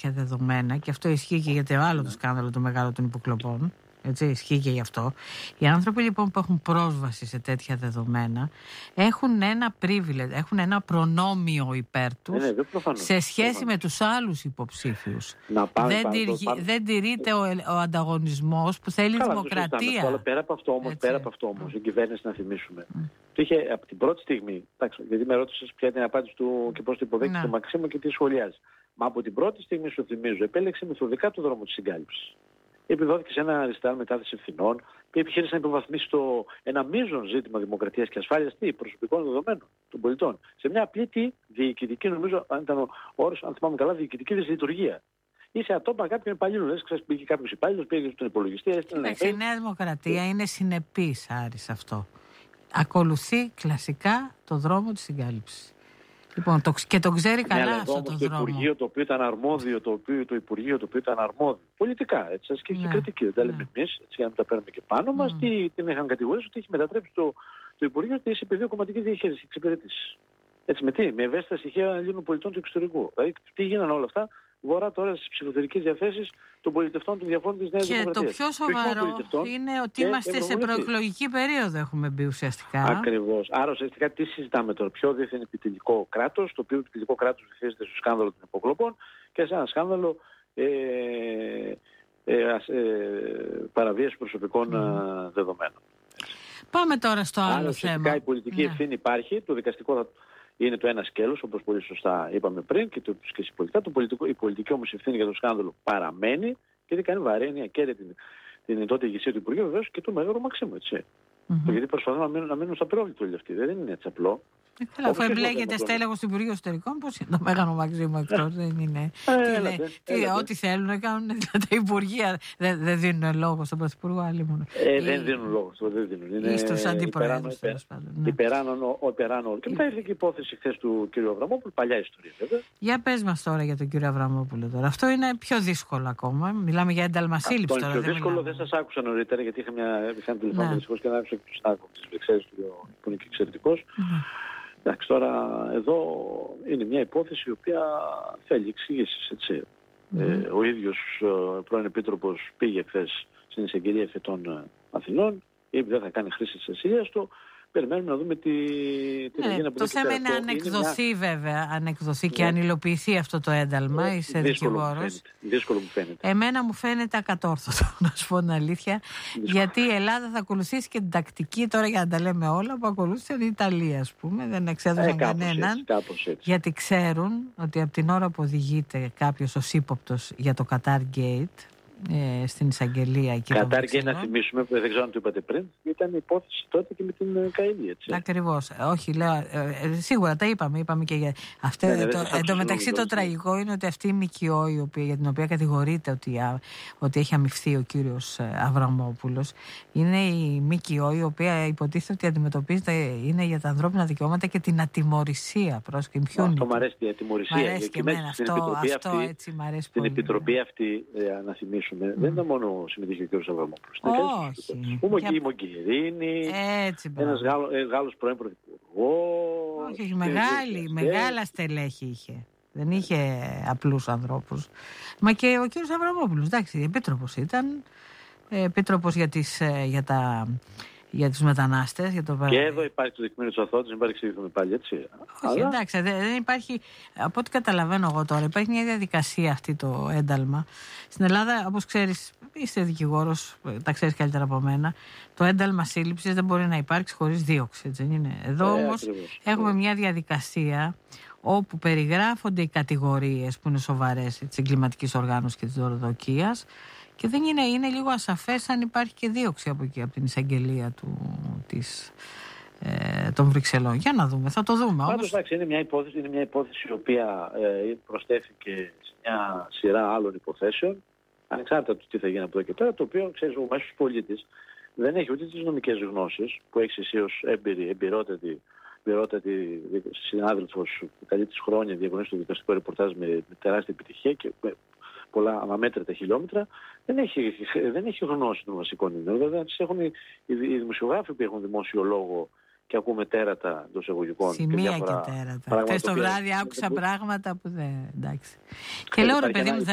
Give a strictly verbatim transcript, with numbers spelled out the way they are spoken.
τέτοια δεδομένα, και αυτό ισχύει και για το άλλο το σκάνδαλο το μεγάλο των υποκλοπών. Έτσι, ισχύει και γι' αυτό. Οι άνθρωποι λοιπόν που έχουν πρόσβαση σε τέτοια δεδομένα έχουν ένα privilege, έχουν ένα προνόμιο υπέρ τους ναι, ναι, σε σχέση προφανώς. με τους άλλους υποψήφιους. Να πάμε, δεν, πάμε, τυργει, πάμε. δεν τηρείται ο, ο ανταγωνισμός που θέλει Καλά, δημοκρατία. Αλλά πέρα από αυτό όμως, πέρα από αυτό όμως, η κυβέρνηση, να θυμίσουμε, mm. το είχε από την πρώτη στιγμή, εντάξει, γιατί με ρώτησες ποια είναι η απάντηση του και πώς το υποδέχεται του Μαξίμου και τι σχολιάζει. Μα από την πρώτη στιγμή, σου θυμίζω, επέλεξε μεθοδικά το δρόμο της συγκάλυψης. Επιδόθηκε σε ένα αριστερά μετάθεση ευθυνών και επιχείρησε να υποβαθμίσει το ένα μείζον ζήτημα δημοκρατίας και ασφάλειας τι, προσωπικών δεδομένων των πολιτών. Σε μια απλή τι, διοικητική, νομίζω, αν ήταν ο όρος, αν θυμάμαι καλά, διοικητική δυσλειτουργία. Είσαι ατόπα κάποιον υπαλλήλων. Λες, ξέρεις, πήγε κάποιος υπάλληλος, πήγε στον υπολογιστή. Εντάξει, η Νέα Δημοκρατία και... είναι συνεπής, Άρη, σε αυτό. Ακολουθεί κλασικά το δρόμο της συγκάλυψης. Λοιπόν, το, και το ξέρει καλά ναι, αυτό το, το δρόμο. Το Υπουργείο το οποίο ήταν αρμόδιο, το, οποίο, το Υπουργείο το οποίο ήταν αρμόδιο. Πολιτικά, έτσι, ασκεί ναι, κριτική. Δεν τα λέμε ναι. εμείς, έτσι, για να τα παίρνουμε και πάνω μας. Mm. Τι, την είχαν κατηγορήσει ότι έχει μετατρέψει το, το Υπουργείο σε πεδίο κομματική διαχείριση, εξυπηρέτηση. Έτσι, με τι, με ευαίσθητα στοιχεία Ελλήνων πολιτών του εξωτερικού. Δηλαδή, τι γίνανε όλα αυτά, βορρά τώρα στις ψηφοθερικές διαθέσεις των πολιτευτών των διαφόρων της Νέας Δημοκρατίας. Και το πιο σοβαρό είναι ότι είμαστε σε προεκλογική περίοδο, έχουμε μπει ουσιαστικά. Ακριβώς. Άρα ουσιαστικά τι συζητάμε τώρα, πιο δίθεν επιτελικό κράτος, το οποίο επιτελικό κράτος βυθίζεται στο σκάνδαλο των υποκλοπών και σε ένα σκάνδαλο ε, ε, ε, ε, παραβίαση προσωπικών mm. δεδομένων. Πάμε τώρα στο άλλο Άρα, θέμα. Άρα η πολιτική ναι. ευθύνη υπάρχει, το δικαστικό θα... είναι το ένα σκέλος, όπως πολύ σωστά είπαμε πριν και το και πολιτικά. Το πολιτικό, η πολιτική όμως ευθύνη για το σκάνδαλο παραμένει και δεν κάνει βαρύνια και την, την τότε ηγεσία του Υπουργείου βεβαίως και του Μέγαρου Μαξίμου, έτσι. Mm-hmm. Γιατί προσπαθούν να μείνουν, να μείνουν στα πρόβλητα όλοι αυτοί. Δεν είναι έτσι απλό. Καλά, αφού εμπλέκεται στέλεχος του Υπουργείου Εσωτερικών, πώς είναι το Μέγαρο Μαξίμου εκτός, δεν είναι. Ό,τι θέλουν να κάνουν τα Υπουργεία. Δεν, δεν δίνουν λόγο στον Πρωθυπουργό, άλλη μόνο. Ε, δεν δίνουν λόγο, δεν δίνουν. Ή στους αντιπροέδρους, τέλος πάντων. Υπεράνω όλο. Και μετά ήρθε και η υπόθεση χθες του κ. Αβραμόπουλου, παλιά ιστορία βέβαια. Για πες μας τώρα για τον κ. Αβραμόπουλο τώρα. Αυτό είναι πιο δύσκολο ακόμα. Μιλάμε για ένταλμα σύλληψης τώρα. Το πιο δύσκολο δεν σας άκουσα νωρίτερα, γιατί είχα μια μηχανή τηλεφώνου δυστυχώς και δεν άκουσα και του συνάδελφου της Βρυξέλλες του, που είναι και εξαιρετικός. Εντάξει, τώρα εδώ είναι μια υπόθεση η οποία θέλει εξηγήσεις, έτσι. Mm. Ε, ο ίδιος ο πρώην Επίτροπος πήγε χθες στην εισαγγελία Εφετών Αθηνών, είπε δεν θα κάνει χρήση της ασυλίας του. Περιμένουμε να δούμε τι, τι ναι, θα γίνει από το θέμα είναι αν εκδοθεί μια... βέβαια, αν εκδοθεί και ναι. αν υλοποιηθεί αυτό το ένταλμα, ε, είσαι δικηγόρος. Δύσκολο μου φαίνεται. Εμένα μου φαίνεται ακατόρθωτο, να σου πω την αλήθεια, δύσκολο. Γιατί η Ελλάδα θα ακολουθήσει και την τακτική, τώρα για να τα λέμε όλα, που ακολούθησε η Ιταλία, ας πούμε, δεν εξέδωσαν ε, κανέναν, έτσι, γιατί ξέρουν ότι από την ώρα που οδηγείται κάποιος ως ύποπτος για το Qatar Gate, Ε, στην εισαγγελία εκεί. Κατάρ και να θυμίσουμε, που δεν ξέρω αν το είπατε πριν, ήταν η υπόθεση τότε και με την Καΐλη, έτσι. Ακριβώς. Όχι, λέω, ε, σίγουρα τα είπαμε, είπαμε και για αυτό. Ναι, το, εν τω μεταξύ το τραγικό είναι ότι αυτή η ΜΚΟ, η οποία, για την οποία κατηγορείται ότι, α, ότι έχει αμοιφθεί ο κύριος Αβραμόπουλος, είναι η ΜΚΟ η οποία υποτίθεται ότι αντιμετωπίζεται, είναι για τα ανθρώπινα δικαιώματα και την ατιμωρησία. Αυτό μου αρέσει η ατιμωρησία. Μ' αρέσει και εμένα αυτό, αυτό αυτή, έτσι μ' αρέσει την πολύ. Την επιτροπή αυτή, ε, να θυμίσουμε, Mm. δεν ήταν μόνο συμμετείχε ο κ. Αβραμόπουλος. Όχι. Ο Μογκή, Μογκερίνη, ένας Γάλλος, Γάλλος πρώην πρωθυπουργός. Όχι, μεγάλη, μεγάλα στελέχη είχε. Δεν είχε απλούς ανθρώπους. Μα και ο κ. Αβραμόπουλος, εντάξει, επίτροπος ήταν. Επίτροπος για, τις, για τα... για τους μετανάστες. Για το... Και εδώ υπάρχει το δεικμένο της αθωότητας, δεν υπάρχει εξηγηθούμε πάλι, έτσι. Όχι, αλλά... εντάξει, δεν υπάρχει, από ό,τι καταλαβαίνω εγώ τώρα, υπάρχει μια διαδικασία αυτή το ένταλμα. Στην Ελλάδα, όπως ξέρεις, είστε δικηγόρος, τα ξέρεις καλύτερα από μένα, το ένταλμα σύλληψης δεν μπορεί να υπάρξει χωρίς δίωξη, έτσι δεν είναι. Εδώ ε, όμως ακριβώς. Έχουμε μια διαδικασία όπου περιγράφονται οι κατηγορίες που είναι σοβαρές της εγκληματικής οργάνωσης και της δωροδοκίας. Και δεν είναι, είναι λίγο ασαφές αν υπάρχει και δίωξη από εκεί, από την εισαγγελία του, της, ε, των Βρυξελών. Για να δούμε, θα το δούμε. Πάντως, εντάξει, είναι μια υπόθεση, είναι μια υπόθεση η οποία ε, προστέθηκε σε μια σειρά άλλων υποθέσεων, ανεξάρτητα του τι θα γίνει από εδώ και πέρα, το οποίο, ξέρεις, ο μέσος πολίτης δεν έχει ούτε τις νομικές γνώσεις που έχεις εσύ ως έμπειρη, εμπειρότατη, εμπειρότατη συνάδελφος που καλεί τις χρόνια διαγωνίζει στο δικαστικό ρεπορτάζ με, με τεράστια επιτυχία και με πολλά αμέτρητα χιλιόμετρα, δεν έχει, δεν έχει γνώση των βασικών ίνων. Βέβαια, τις έχουν οι, οι δημοσιογράφοι που έχουν δημόσιο λόγο και ακούμε τέρατα εντός εισαγωγικών. Σημεία και, και τέρατα. Χθες το βράδυ άκουσα πράγματα που δεν. Εντάξει. Και λέω ρε παιδί μου,